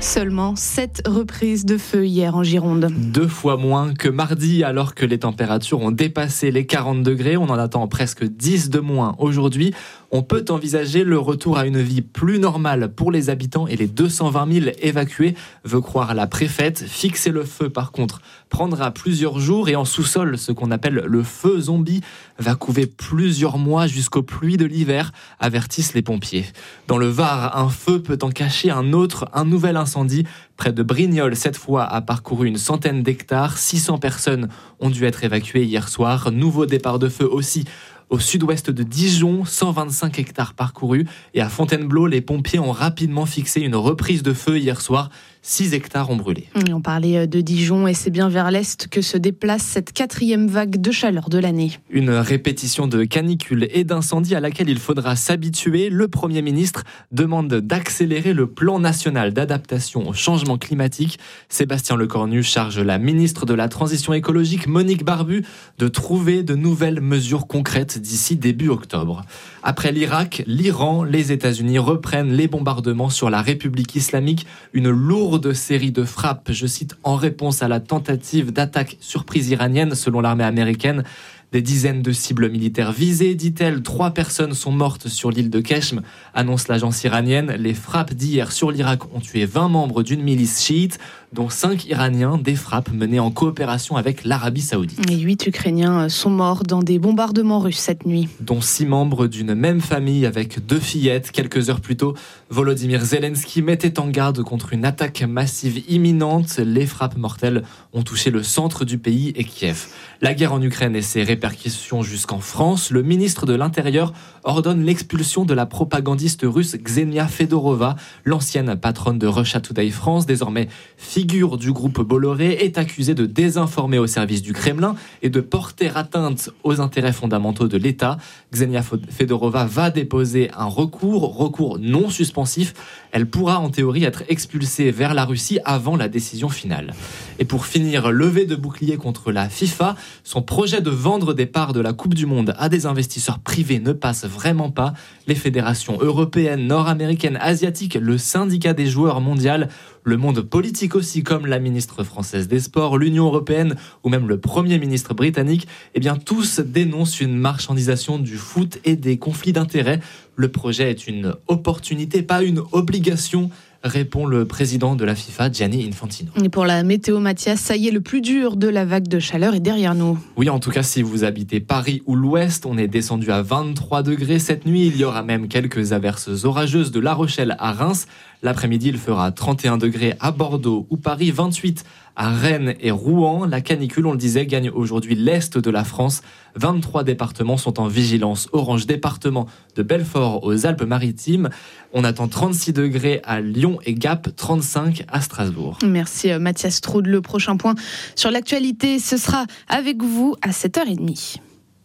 Seulement 7 reprises de feu hier en Gironde. 2 fois moins que mardi, alors que les températures ont dépassé les 40 degrés. On en attend presque 10 de moins aujourd'hui. On peut envisager le retour à une vie plus normale pour les habitants et les 220 000 évacués, veut croire la préfète. Fixer le feu, par contre, prendra plusieurs jours et en sous-sol, ce qu'on appelle le feu zombie va couver plusieurs mois jusqu'aux pluies de l'hiver, avertissent les pompiers. Dans le Var, un feu peut en cacher un autre, un nouvel incendie. Près de Brignoles, cette fois, a parcouru une centaine d'hectares. 600 personnes ont dû être évacuées hier soir. Nouveau départ de feu aussi au sud-ouest de Dijon, 125 hectares parcourus. Et à Fontainebleau, les pompiers ont rapidement fixé une reprise de feu hier soir. 6 hectares ont brûlé. On parlait de Dijon et c'est bien vers l'est que se déplace cette 4e vague de chaleur de l'année. Une répétition de canicule et d'incendie à laquelle il faudra s'habituer. Le Premier ministre demande d'accélérer le plan national d'adaptation au changement climatique. Sébastien Lecornu charge la ministre de la Transition écologique, Monique Barbu, de trouver de nouvelles mesures concrètes d'ici début octobre. Après l'Irak, l'Iran, les États-Unis reprennent les bombardements sur la République islamique. Une lourde série de frappes, je cite, en réponse à la tentative d'attaque surprise iranienne selon l'armée américaine. Des dizaines de cibles militaires visées, dit-elle. 3 personnes sont mortes sur l'île de Keshm, annonce l'agence iranienne. Les frappes d'hier sur l'Irak ont tué 20 membres d'une milice chiite, dont 5 Iraniens, des frappes menées en coopération avec l'Arabie Saoudite. Et 8 Ukrainiens sont morts dans des bombardements russes cette nuit. Dont 6 membres d'une même famille avec 2 fillettes. Quelques heures plus tôt, Volodymyr Zelensky mettait en garde contre une attaque massive imminente. Les frappes mortelles ont touché le centre du pays et Kiev. La guerre en Ukraine et ses répercussions jusqu'en France. Le ministre de l'Intérieur ordonne l'expulsion de la propagandiste russe Ksenia Fedorova. L'ancienne patronne de Russia Today France, désormais figure du groupe Bolloré, est accusée de désinformer au service du Kremlin et de porter atteinte aux intérêts fondamentaux de l'État. Ksenia Fedorova va déposer un recours non suspensif. Elle pourra en théorie être expulsée vers la Russie avant la décision finale. Et pour finir, levée de bouclier contre la FIFA. Son projet de vendre des parts de la Coupe du Monde à des investisseurs privés ne passe vraiment pas. Les fédérations européennes, nord-américaines, asiatiques, le syndicat des joueurs mondial, le monde politique aussi, comme la ministre française des Sports, l'Union européenne ou même le Premier ministre britannique, tous dénoncent une marchandisation du foot et des conflits d'intérêts. Le projet est une opportunité, pas une obligation, répond le président de la FIFA, Gianni Infantino. Et pour la météo, Mathias, ça y est, le plus dur de la vague de chaleur est derrière nous. Oui, en tout cas, si vous habitez Paris ou l'Ouest, on est descendu à 23 degrés cette nuit. Il y aura même quelques averses orageuses de La Rochelle à Reims. L'après-midi, il fera 31 degrés à Bordeaux ou Paris, 28 à Rennes et Rouen. La canicule, on le disait, gagne aujourd'hui l'Est de la France. 23 départements sont en vigilance orange, département de Belfort aux Alpes-Maritimes. On attend 36 degrés à Lyon et Gap, 35 à Strasbourg. Merci Mathias Troude. Le prochain point sur l'actualité, ce sera avec vous à 7h30.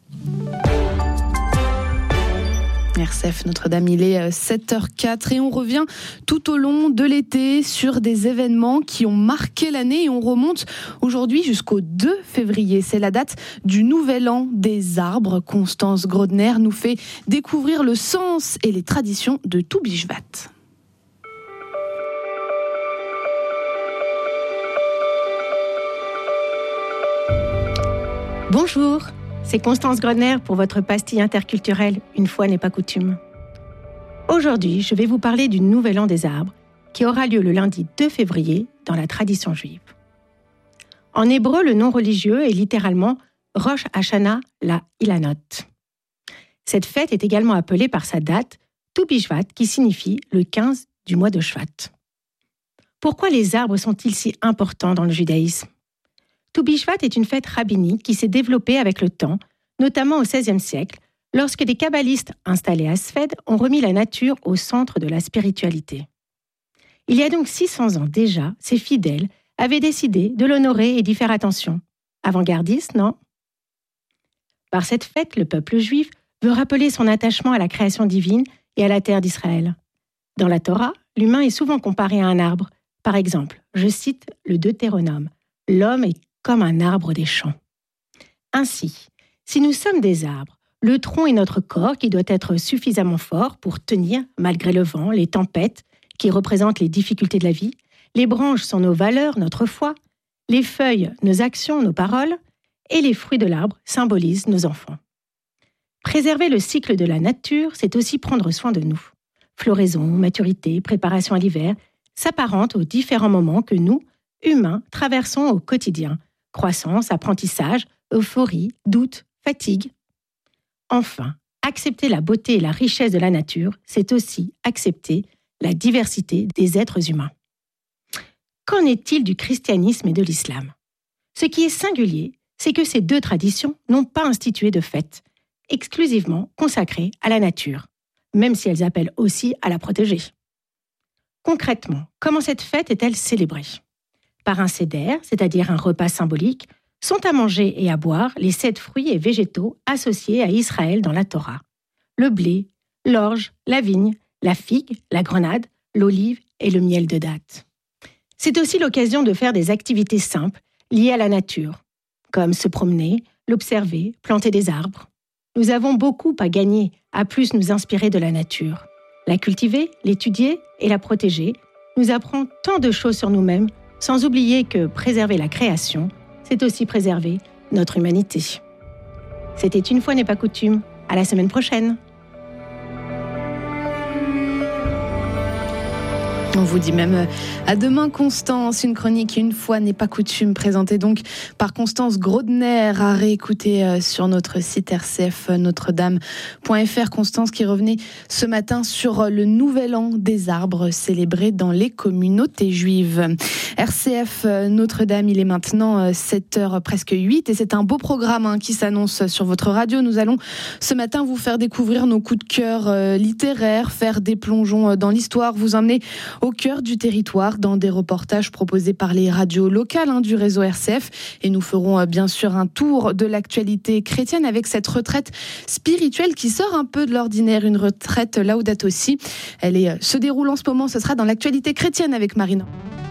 RCF Notre-Dame, il est 7h04 et on revient tout au long de l'été sur des événements qui ont marqué l'année et on remonte aujourd'hui jusqu'au 2 février. C'est la date du Nouvel An des arbres. Constance Grodner nous fait découvrir le sens et les traditions de Toubishvat. Bonjour, c'est Constance Grodner pour votre pastille interculturelle, une fois n'est pas coutume. Aujourd'hui, je vais vous parler du Nouvel An des arbres, qui aura lieu le lundi 2 février dans la tradition juive. En hébreu, le nom religieux est littéralement Rosh Hashanah la Ilanot. Cette fête est également appelée par sa date Toubishvat, qui signifie le 15 du mois de Shvat. Pourquoi les arbres sont-ils si importants dans le judaïsme ? Toubishvat est une fête rabbinique qui s'est développée avec le temps, notamment au XVIe siècle, lorsque des kabbalistes installés à Sfed ont remis la nature au centre de la spiritualité. Il y a donc 600 ans déjà, ces fidèles avaient décidé de l'honorer et d'y faire attention. Avant-gardiste, non ? Par cette fête, le peuple juif veut rappeler son attachement à la création divine et à la terre d'Israël. Dans la Torah, l'humain est souvent comparé à un arbre. Par exemple, je cite le Deutéronome, « L'homme est comme un arbre des champs ». Ainsi, si nous sommes des arbres, le tronc est notre corps qui doit être suffisamment fort pour tenir, malgré le vent, les tempêtes qui représentent les difficultés de la vie. Les branches sont nos valeurs, notre foi. Les feuilles, nos actions, nos paroles. Et les fruits de l'arbre symbolisent nos enfants. Préserver le cycle de la nature, c'est aussi prendre soin de nous. Floraison, maturité, préparation à l'hiver s'apparentent aux différents moments que nous, humains, traversons au quotidien. Croissance, apprentissage, euphorie, doute, fatigue. Enfin, accepter la beauté et la richesse de la nature, c'est aussi accepter la diversité des êtres humains. Qu'en est-il du christianisme et de l'islam ? Ce qui est singulier, c'est que ces deux traditions n'ont pas institué de fête exclusivement consacrée à la nature, même si elles appellent aussi à la protéger. Concrètement, comment cette fête est-elle célébrée ? Par un seder, c'est-à-dire un repas symbolique, sont à manger et à boire les 7 fruits et végétaux associés à Israël dans la Torah. Le blé, l'orge, la vigne, la figue, la grenade, l'olive et le miel de date. C'est aussi l'occasion de faire des activités simples liées à la nature, comme se promener, l'observer, planter des arbres. Nous avons beaucoup à gagner à plus nous inspirer de la nature. La cultiver, l'étudier et la protéger nous apprend tant de choses sur nous-mêmes, sans oublier que préserver la création, c'est aussi préserver notre humanité. C'était Une fois n'est pas coutume. À la semaine prochaine. On vous dit même à demain, Constance. Une chronique Une fois n'est pas coutume, présentée donc par Constance Grodner, à réécouter sur notre site RCF Notre-Dame.fr. Constance qui revenait ce matin sur le nouvel an des arbres célébré dans les communautés juives. RCF Notre-Dame, il est maintenant 7h presque 8 et c'est un beau programme qui s'annonce sur votre radio. Nous allons ce matin vous faire découvrir nos coups de cœur littéraires, faire des plongeons dans l'histoire, vous emmener au cœur du territoire dans des reportages proposés par les radios locales du réseau RCF. Et nous ferons bien sûr un tour de l'actualité chrétienne avec cette retraite spirituelle qui sort un peu de l'ordinaire, une retraite Laudato Si. Elle se déroule en ce moment, ce sera dans l'actualité chrétienne avec Marine.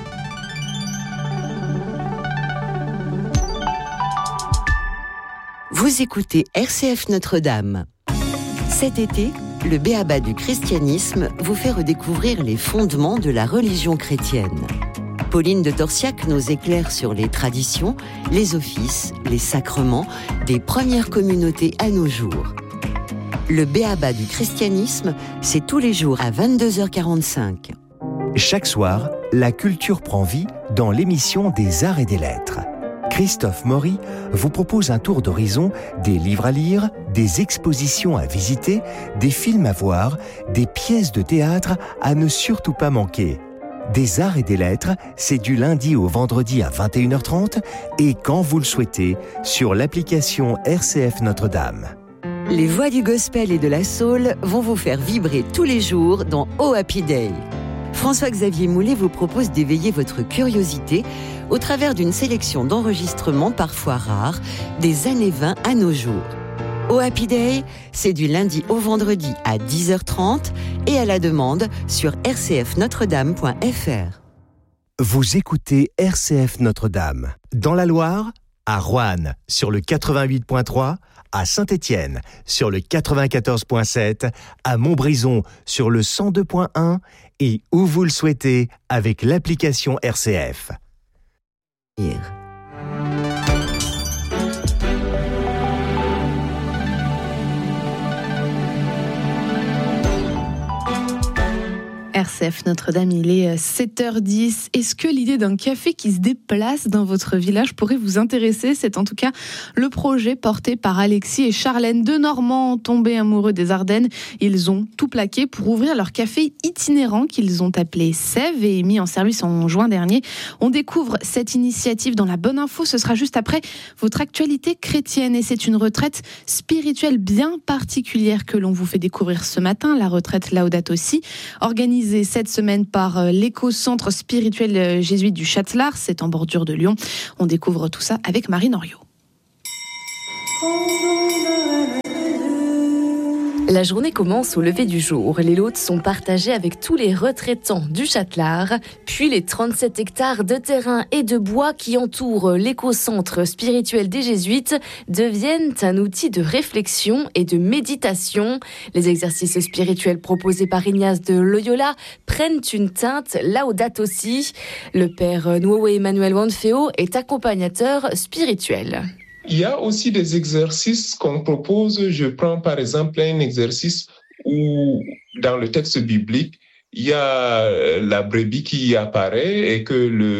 Vous écoutez RCF Notre-Dame. Cet été, le B.A.B.A. du christianisme vous fait redécouvrir les fondements de la religion chrétienne. Pauline de Torsiac nous éclaire sur les traditions, les offices, les sacrements des premières communautés à nos jours. Le B.A.B.A. du christianisme, c'est tous les jours à 22h45. Chaque soir, la culture prend vie dans l'émission des Arts et des Lettres. Christophe Maury vous propose un tour d'horizon des livres à lire, des expositions à visiter, des films à voir, des pièces de théâtre à ne surtout pas manquer. Des Arts et des Lettres, c'est du lundi au vendredi à 21h30 et quand vous le souhaitez, sur l'application RCF Notre-Dame. Les voix du gospel et de la soul vont vous faire vibrer tous les jours dans Oh Happy Day. François-Xavier Moulet vous propose d'éveiller votre curiosité au travers d'une sélection d'enregistrements parfois rares des années 20 à nos jours. Oh Happy Day, c'est du lundi au vendredi à 10h30 et à la demande sur rcfnotredame.fr. Vous écoutez RCF Notre-Dame. Dans la Loire, à Roanne sur le 88.3, à Saint-Étienne sur le 94.7, à Montbrison sur le 102.1 et où vous le souhaitez avec l'application RCF. RCF Notre-Dame, il est 7h10. Est-ce que l'idée d'un café qui se déplace dans votre village pourrait vous intéresser ? C'est en tout cas le projet porté par Alexis et Charlène, deux Normands tombés amoureux des Ardennes. Ils ont tout plaqué pour ouvrir leur café itinérant qu'ils ont appelé Sève et mis en service en juin dernier. On découvre cette initiative dans la bonne info. Ce sera juste après votre actualité chrétienne et c'est une retraite spirituelle bien particulière que l'on vous fait découvrir ce matin, la retraite Laudato Si, organisée cette semaine par l'éco-centre spirituel jésuite du Châtelard, c'est en bordure de Lyon. On découvre tout ça avec Marine Henriot. La journée commence au lever du jour. Les lots sont partagés avec tous les retraitants du Châtelard. Puis les 37 hectares de terrain et de bois qui entourent l'éco-centre spirituel des Jésuites deviennent un outil de réflexion et de méditation. Les exercices spirituels proposés par Ignace de Loyola prennent une teinte Laudato Si. Le père Nuowe Emmanuel Wanfeo est accompagnateur spirituel. Il y a aussi des exercices qu'on propose. Je prends par exemple un exercice où, dans le texte biblique, il y a la brebis qui apparaît et que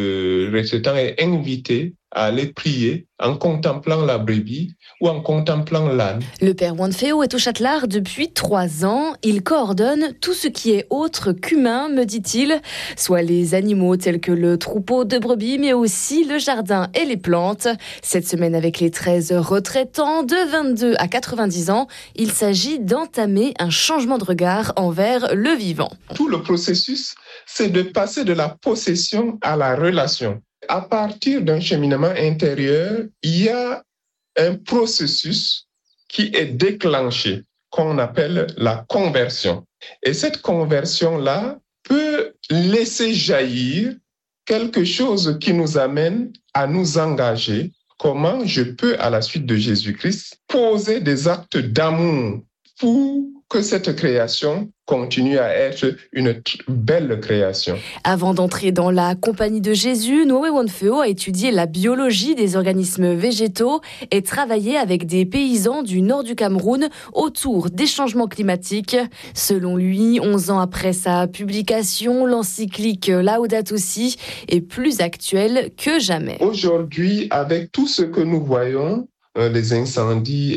le retraitant est invité à aller prier en contemplant la brebis ou en contemplant l'âne. Le père Wanfeo est au Châtelard depuis 3 ans. Il coordonne tout ce qui est autre qu'humain, me dit-il, soit les animaux tels que le troupeau de brebis, mais aussi le jardin et les plantes. Cette semaine, avec les 13 retraitants de 22 à 90 ans, il s'agit d'entamer un changement de regard envers le vivant. Tout le processus, c'est de passer de la possession à la relation. À partir d'un cheminement intérieur, il y a un processus qui est déclenché, qu'on appelle la conversion. Et cette conversion-là peut laisser jaillir quelque chose qui nous amène à nous engager. Comment je peux, à la suite de Jésus-Christ, poser des actes d'amour pour que cette création continue à être une belle création. Avant d'entrer dans la compagnie de Jésus, Nuowe Wanfeo a étudié la biologie des organismes végétaux et travaillé avec des paysans du nord du Cameroun autour des changements climatiques. Selon lui, 11 ans après sa publication, l'encyclique Laudato Si est plus actuelle que jamais. Aujourd'hui, avec tout ce que nous voyons, les incendies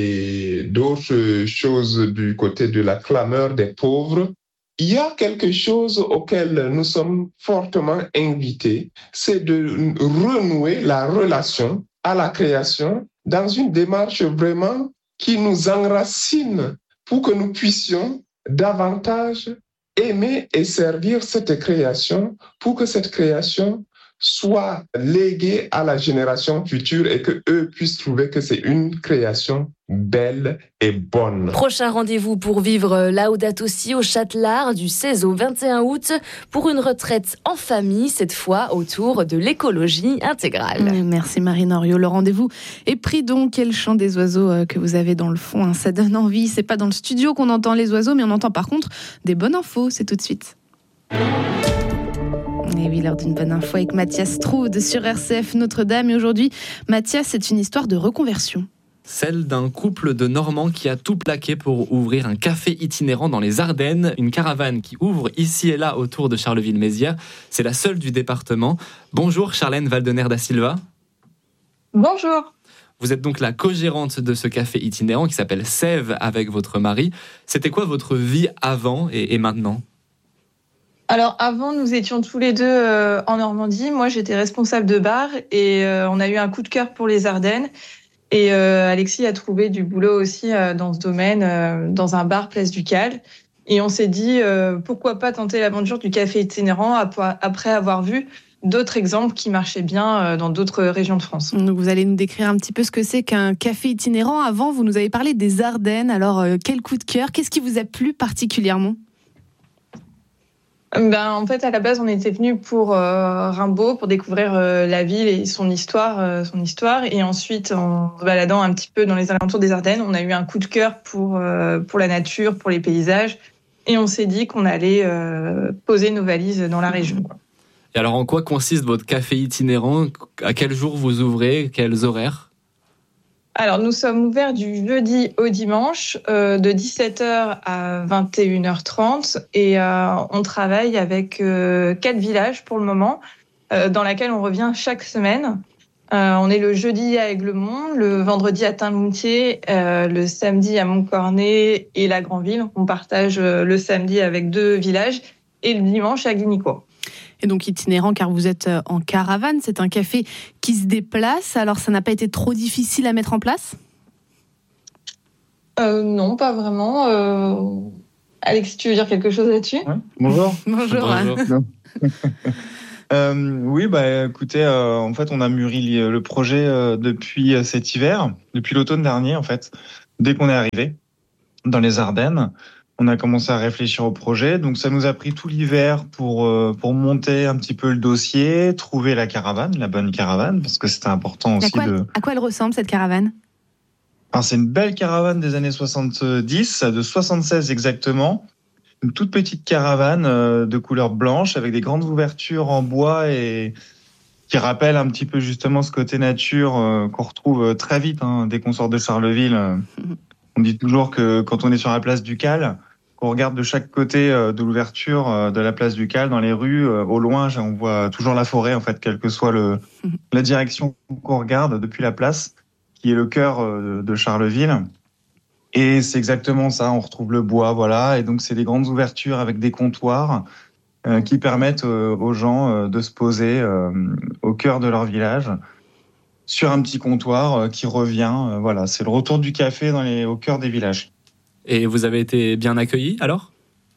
et d'autres choses du côté de la clameur des pauvres, il y a quelque chose auquel nous sommes fortement invités, c'est de renouer la relation à la création dans une démarche vraiment qui nous enracine pour que nous puissions davantage aimer et servir cette création pour que cette création soit léguée à la génération future et que eux puissent trouver que c'est une création belle et bonne. Prochain rendez-vous pour vivre Laudato Si au Châtelard du 16 au 21 août pour une retraite en famille, cette fois autour de l'écologie intégrale. Merci Marine Henriot. Le rendez-vous est pris donc. Quel chant des oiseaux que vous avez dans le fond, hein. Ça donne envie. C'est pas dans le studio qu'on entend les oiseaux, mais on entend par contre des bonnes infos. C'est tout de suite. Et oui, l'heure d'une bonne info avec Mathias Troude sur RCF Notre-Dame. Et aujourd'hui, Mathias, c'est une histoire de reconversion. Celle d'un couple de Normands qui a tout plaqué pour ouvrir un café itinérant dans les Ardennes. Une caravane qui ouvre ici et là autour de Charleville-Mézières. C'est la seule du département. Bonjour Charlène Valdener da Silva. Bonjour. Vous êtes donc la co-gérante de ce café itinérant qui s'appelle Sève avec votre mari. C'était quoi votre vie avant et maintenant ? Alors avant, nous étions tous les deux en Normandie. Moi, j'étais responsable de bar et on a eu un coup de cœur pour les Ardennes. Et Alexis a trouvé du boulot aussi dans ce domaine, dans un bar Place du Cal. Et on s'est dit, pourquoi pas tenter l'aventure du café itinérant après avoir vu d'autres exemples qui marchaient bien dans d'autres régions de France. Donc vous allez nous décrire un petit peu ce que c'est qu'un café itinérant. Avant, vous nous avez parlé des Ardennes. Alors, quel coup de cœur ? Qu'est-ce qui vous a plu particulièrement ? En fait, à la base, on était venus pour Rimbaud, pour découvrir la ville et son histoire. Et ensuite, en se baladant un petit peu dans les alentours des Ardennes, on a eu un coup de cœur pour la nature, pour les paysages. Et on s'est dit qu'on allait poser nos valises dans la région, quoi. Et alors, en quoi consiste votre café itinérant ? À quel jour vous ouvrez ? Quels horaires ? Alors, nous sommes ouverts du jeudi au dimanche, de 17h à 21h30. Et on travaille avec 4 villages pour le moment, dans lesquels on revient chaque semaine. On est le jeudi à Aiglemont, le vendredi à Tinmoutier, le samedi à Montcornet et la Grandville. On partage le samedi avec 2 villages et le dimanche à Guinicourt. Et donc itinérant car vous êtes en caravane, c'est un café qui se déplace, alors ça n'a pas été trop difficile à mettre en place ? Non, pas vraiment. Alex, tu veux dire quelque chose là-dessus ? Ouais. Bonjour. Bonjour. Oui, écoutez, en fait, on a mûri le projet depuis cet hiver, depuis l'automne dernier, en fait, dès qu'on est arrivé. dans les Ardennes. On a commencé à réfléchir au projet. Donc, ça nous a pris tout l'hiver pour monter un petit peu le dossier, trouver la caravane, la bonne caravane, parce que c'était important aussi À quoi elle ressemble, cette caravane ? Alors, c'est une belle caravane des années 70, de 76 exactement. Une toute petite caravane de couleur blanche avec des grandes ouvertures en bois et qui rappelle un petit peu justement ce côté nature qu'on retrouve très vite dès qu'on sort de Charleville. On dit toujours que quand on est sur la place du Cal, qu'on regarde de chaque côté de l'ouverture de la place du Cal, dans les rues, au loin, on voit toujours la forêt, en fait, quelle que soit la direction qu'on regarde depuis la place, qui est le cœur de Charleville. Et c'est exactement ça, on retrouve le bois, voilà. Et donc, c'est des grandes ouvertures avec des comptoirs qui permettent aux gens de se poser au cœur de leur village, sur un petit comptoir qui revient. Voilà, c'est le retour du café au cœur des villages. Et vous avez été bien accueillis alors ?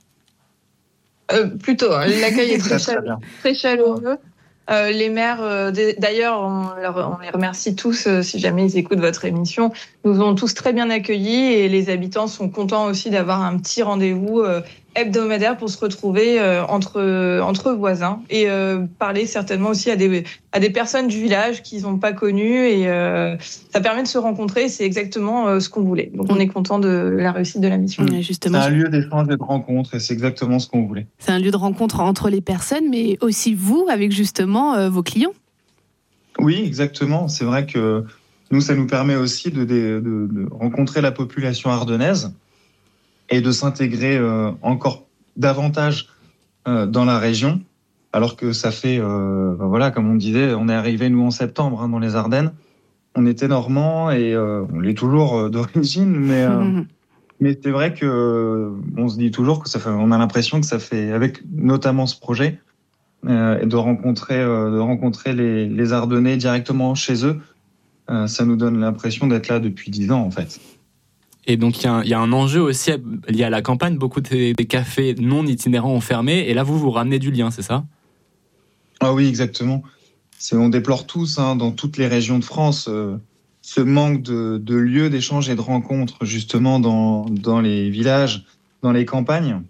Plutôt, l'accueil est très chaleureux. Les maires, d'ailleurs, on les remercie tous si jamais ils écoutent votre émission, nous ont tous très bien accueillis et les habitants sont contents aussi d'avoir un petit rendez-vous hebdomadaire pour se retrouver entre voisins et parler certainement aussi à des personnes du village qu'ils n'ont pas connues et ça permet de se rencontrer, c'est exactement ce qu'on voulait. Donc on est content de la réussite de la mission. Justement, c'est un lieu d'échange et de rencontre et c'est exactement ce qu'on voulait. C'est un lieu de rencontre entre les personnes mais aussi vous avec justement vos clients. Oui, exactement. C'est vrai que nous, ça nous permet aussi de rencontrer la population ardennaise et de s'intégrer encore davantage dans la région, alors que ça fait, voilà, comme on disait, on est arrivé nous en septembre dans les Ardennes. On était normands et on l'est toujours d'origine, mais c'est vrai que on se dit toujours que on a l'impression que ça fait, avec notamment ce projet, et de rencontrer les Ardennais directement chez eux, ça nous donne l'impression d'être là depuis 10 ans en fait. Et donc, il y a un enjeu aussi lié à la campagne. Beaucoup des cafés non itinérants ont fermé. Et là, vous ramenez du lien, c'est ça ? Ah oui, exactement. On déplore tous, dans toutes les régions de France, ce manque de lieux d'échange et de rencontres, justement, dans les villages, dans les campagnes.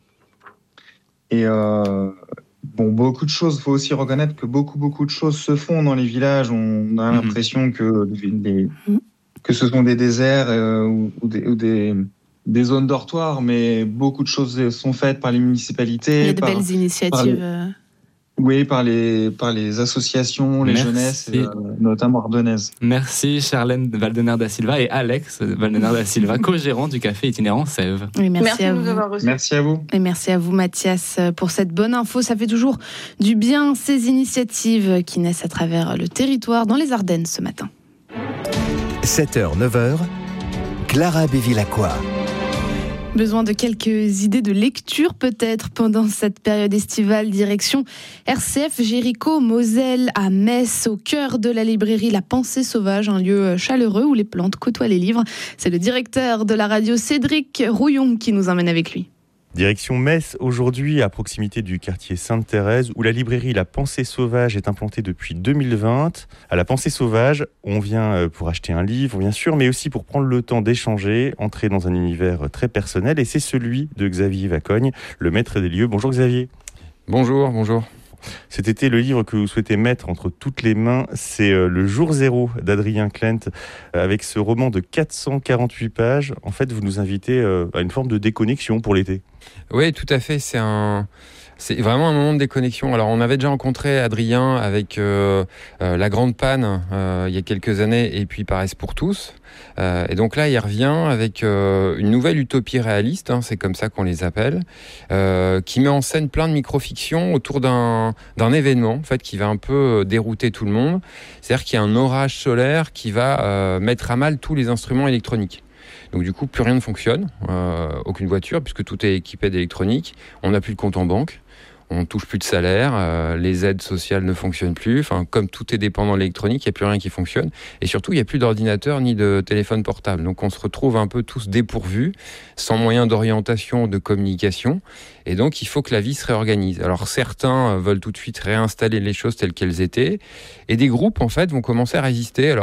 Et beaucoup de choses, il faut aussi reconnaître que beaucoup de choses se font dans les villages. On a l'impression que ce sont des déserts ou des zones dortoirs, mais beaucoup de choses sont faites par les municipalités. Il y a de belles initiatives. Par les associations, les jeunesses, notamment ardennaises. Merci Charlène Valdener da Silva et Alex Valdener da Silva, co-gérant du café itinérant Sève. Oui, merci à de vous. nous avoir reçus. Merci à vous. Et merci à vous Mathias pour cette bonne info. Ça fait toujours du bien ces initiatives qui naissent à travers le territoire dans les Ardennes ce matin. 7h, 9h, Clara Bévilacqua. Besoin de quelques idées de lecture peut-être pendant cette période estivale, direction RCF Jéricho Moselle à Metz, au cœur de la librairie La Pensée Sauvage, un lieu chaleureux où les plantes côtoient les livres. C'est le directeur de la radio Cédric Rouillon qui nous emmène avec lui. Direction Metz, aujourd'hui à proximité du quartier Sainte-Thérèse, où la librairie La Pensée Sauvage est implantée depuis 2020. À La Pensée Sauvage, on vient pour acheter un livre, bien sûr, mais aussi pour prendre le temps d'échanger, entrer dans un univers très personnel, et c'est celui de Xavier Vacogne, le maître des lieux. Bonjour Xavier. Bonjour. Cet été, le livre que vous souhaitez mettre entre toutes les mains, c'est Le Jour Zéro d'Adrien Klent. Avec ce roman de 448 pages, en fait, vous nous invitez à une forme de déconnexion pour l'été. Oui, tout à fait. C'est vraiment un moment de déconnexion. Alors, on avait déjà rencontré Adrien avec La Grande Panne il y a quelques années et puis Paresse pour tous. Et donc là, il revient avec une nouvelle utopie réaliste, c'est comme ça qu'on les appelle, qui met en scène plein de micro-fictions autour d'un événement en fait, qui va un peu dérouter tout le monde. C'est-à-dire qu'il y a un orage solaire qui va mettre à mal tous les instruments électroniques. Donc du coup, plus rien ne fonctionne, aucune voiture, puisque tout est équipé d'électronique. On n'a plus de compte en banque, on touche plus de salaire, les aides sociales ne fonctionnent plus. Enfin, comme tout est dépendant de l'électronique, il n'y a plus rien qui fonctionne. Et surtout, il n'y a plus d'ordinateur ni de téléphone portable. Donc on se retrouve un peu tous dépourvus, sans moyen d'orientation, de communication. Et donc, il faut que la vie se réorganise. Alors certains veulent tout de suite réinstaller les choses telles qu'elles étaient. Et des groupes, en fait, vont commencer à résister. Alors,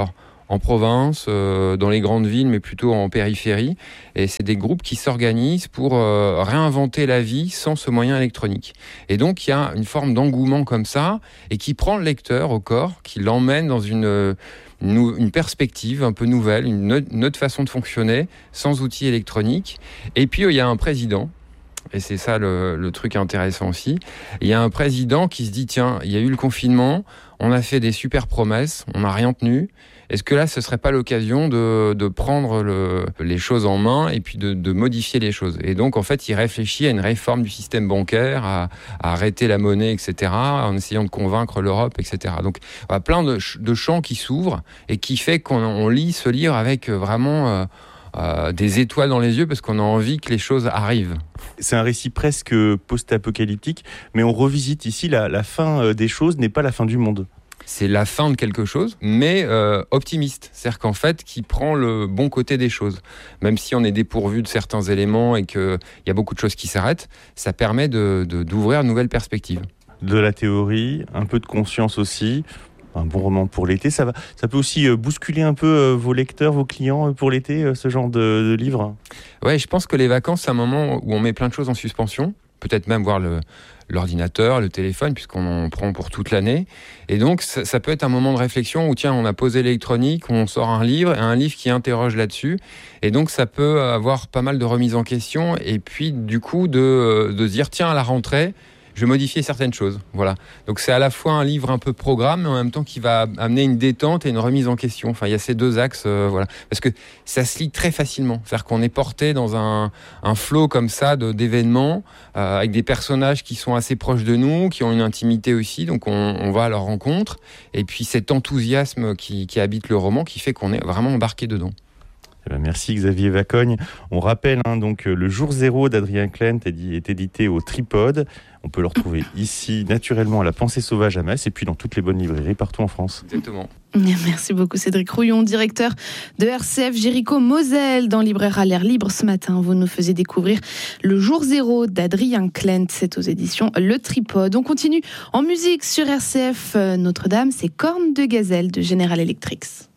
en province, dans les grandes villes, mais plutôt en périphérie. Et c'est des groupes qui s'organisent pour réinventer la vie sans ce moyen électronique. Et donc, il y a une forme d'engouement comme ça, et qui prend le lecteur au corps, qui l'emmène dans une perspective un peu nouvelle, une autre façon de fonctionner, sans outils électroniques. Et puis, il y a un président, et c'est ça le truc intéressant aussi, il y a un président qui se dit, tiens, il y a eu le confinement, on a fait des super promesses, on n'a rien tenu. Est-ce que là, ce serait pas l'occasion de prendre les choses en main et puis de modifier les choses? Et donc, en fait, il réfléchit à une réforme du système bancaire, à arrêter la monnaie, etc., en essayant de convaincre l'Europe, etc. Donc, voilà, plein de champs qui s'ouvrent et qui fait qu'on lit ce livre avec vraiment des étoiles dans les yeux parce qu'on a envie que les choses arrivent. C'est un récit presque post-apocalyptique, mais on revisite ici la fin des choses n'est pas la fin du monde. C'est la fin de quelque chose, mais optimiste. C'est-à-dire qu'en fait, qui prend le bon côté des choses. Même si on est dépourvu de certains éléments et qu'il y a beaucoup de choses qui s'arrêtent, ça permet d'ouvrir de nouvelles perspectives. De la théorie, un peu de conscience aussi. Un bon roman pour l'été, ça peut aussi bousculer un peu vos lecteurs, vos clients pour l'été, ce genre de livre. Ouais, je pense que les vacances, c'est un moment où on met plein de choses en suspension. Peut-être même voir l'ordinateur, le téléphone, puisqu'on en prend pour toute l'année. Et donc, ça peut être un moment de réflexion où, tiens, on a posé l'électronique, on sort un livre qui interroge là-dessus. Et donc, ça peut avoir pas mal de remises en question. Et puis, du coup, de se dire, tiens, à la rentrée, je vais modifier certaines choses. Voilà. Donc, c'est à la fois un livre un peu programme, mais en même temps qui va amener une détente et une remise en question. Enfin, il y a ces deux axes, voilà. Parce que ça se lit très facilement. C'est-à-dire qu'on est porté dans un flot comme ça d'événements, avec des personnages qui sont assez proches de nous, qui ont une intimité aussi. Donc, on va à leur rencontre. Et puis, cet enthousiasme qui habite le roman, qui fait qu'on est vraiment embarqué dedans. Merci Xavier Vacogne. On rappelle donc Le Jour Zéro d'Adrien Klent est édité au Tripode. On peut le retrouver ici naturellement à la Pensée Sauvage à Metz et puis dans toutes les bonnes librairies partout en France. Exactement. Merci beaucoup Cédric Rouillon, directeur de RCF Jéricho Moselle dans Libraire à l'air libre. Ce matin, vous nous faisiez découvrir Le Jour Zéro d'Adrien Klent. C'est aux éditions Le Tripode. On continue en musique sur RCF Notre-Dame. C'est Cornes de Gazelle de General Electric.